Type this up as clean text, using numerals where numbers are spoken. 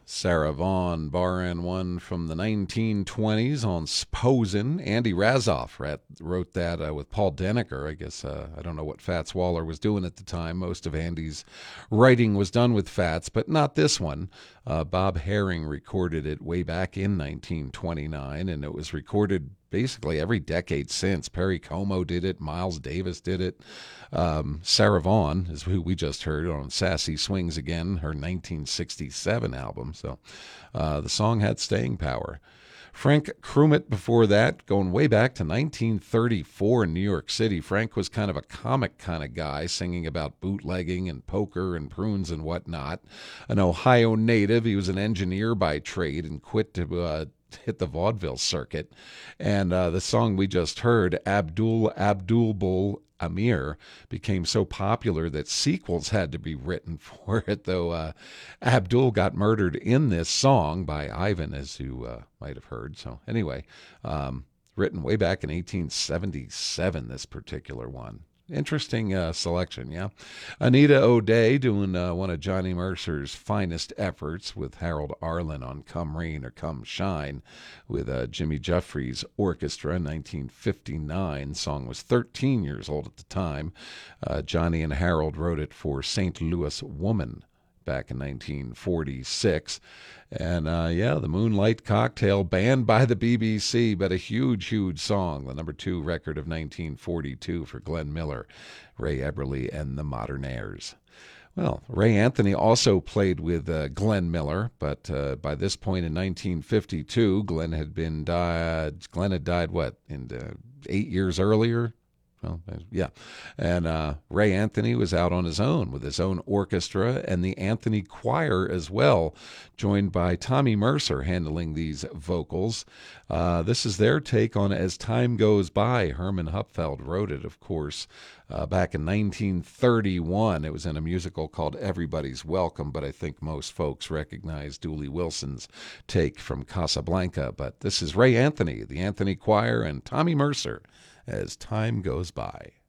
Sarah Vaughan, barring one from the 1920s on S'posin'. Andy Razzoff wrote that with Paul Denneker. I guess, I don't know what Fats Waller was doing at the time. Most of Andy's writing was done with Fats, but not this one. Bob Herring recorded it way back in 1929, and it was recorded basically every decade since. Perry Como did it. Miles Davis did it. Sarah Vaughan is who we just heard on Sassy Swings Again, her 1967 album. So the song had staying power. Frank Krumit before that, going way back to 1934 in New York City. Frank was kind of a comic kind of guy, singing about bootlegging and poker and prunes and whatnot. An Ohio native, he was an engineer by trade and quit to hit the vaudeville circuit. And the song we just heard, Abdul Bull Amir, became so popular that sequels had to be written for it, though Abdul got murdered in this song by Ivan, as you might have heard. So anyway, written way back in 1877, this particular one. Interesting selection, yeah. Anita O'Day doing one of Johnny Mercer's finest efforts with Harold Arlen on Come Rain or Come Shine with Jimmy Jeffries Orchestra in 1959. Song was 13 years old at the time. Johnny and Harold wrote it for St. Louis Woman back in 1946. And the Moonlight Cocktail, banned by the BBC, but a huge, huge song. The number 2 record of 1942 for Glenn Miller, Ray Eberly, and the Modernaires. Well, Ray Anthony also played with Glenn Miller, but by this point in 1952, Glenn had died, what, 8 years earlier? Well, yeah. And Ray Anthony was out on his own with his own orchestra and the Anthony Choir as well, joined by Tommy Mercer handling these vocals. This is their take on As Time Goes By. Herman Hupfeld wrote it, of course, back in 1931. It was in a musical called Everybody's Welcome, but I think most folks recognize Dooley Wilson's take from Casablanca. But this is Ray Anthony, the Anthony Choir, and Tommy Mercer, As Time Goes By.